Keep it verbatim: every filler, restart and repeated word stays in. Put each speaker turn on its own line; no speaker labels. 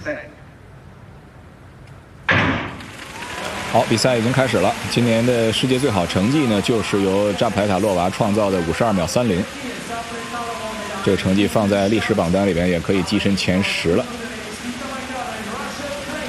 好，比赛已经开始了。今年的世界最好成绩呢，就是由扎普莱塔洛娃创造的五十二秒三零。这个成绩放在历史榜单里边也可以跻身前十了。